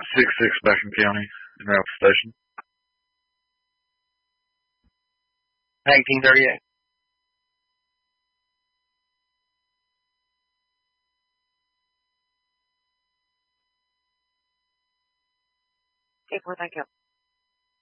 6-6 Bacon County in Ralph Station. 1938. Okay, thank you.